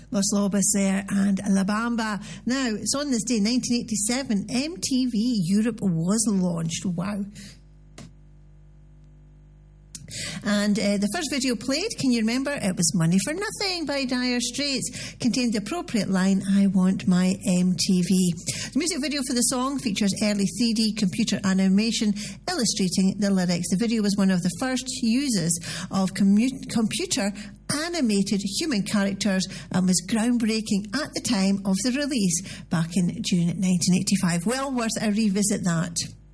Los Lobos there and La Bamba. Now, it's on this day, 1987, MTV Europe was launched. Wow. And the first video played, can you remember? It was Money for Nothing by Dire Straits. Contained the appropriate line, I want my MTV. The music video for the song features early 3D computer animation illustrating the lyrics. The video was one of the first uses of computer animated human characters and was groundbreaking at the time of the release back in June 1985. Well worth a revisit that.